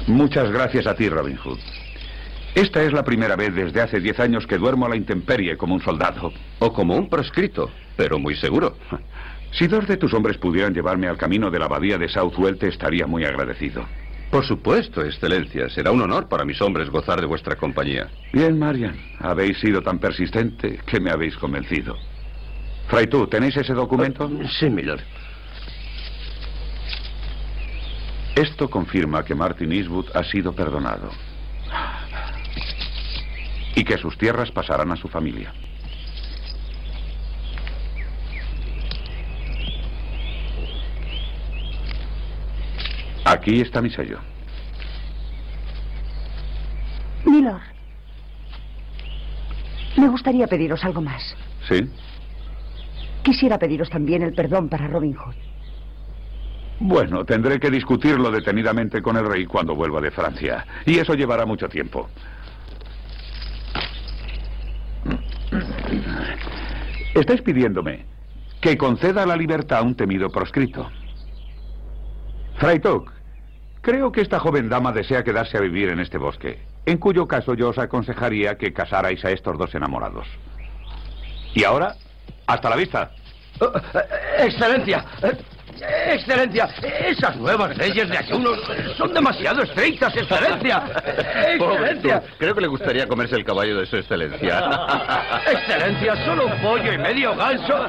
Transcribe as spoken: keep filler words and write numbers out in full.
Muchas gracias a ti, Robin Hood. Esta es la primera vez desde hace diez años que duermo a la intemperie como un soldado. O como un proscrito, pero muy seguro. Si dos de tus hombres pudieran llevarme al camino de la abadía de Southwell, te estaría muy agradecido. Por supuesto, Excelencia. Será un honor para mis hombres gozar de vuestra compañía. Bien, Marian. Habéis sido tan persistente que me habéis convencido. Fray Tú, ¿tenéis ese documento? Sí, milord. Esto confirma que Martin Eastwood ha sido perdonado. Y que sus tierras pasarán a su familia. Aquí está mi sello. Milord, me gustaría pediros algo más. ¿Sí? Quisiera pediros también el perdón para Robin Hood. Bueno, tendré que discutirlo detenidamente con el rey cuando vuelva de Francia. Y eso llevará mucho tiempo. Estáis pidiéndome que conceda la libertad a un temido proscrito. Fray Tuck, creo que esta joven dama desea quedarse a vivir en este bosque, en cuyo caso yo os aconsejaría que casarais a estos dos enamorados. Y ahora, hasta la vista. Oh, excelencia, Excelencia, esas nuevas leyes de ayuno son demasiado estrictas, Excelencia. Excelencia. Pobre, creo que le gustaría comerse el caballo de su Excelencia. Excelencia, solo un pollo y medio ganso.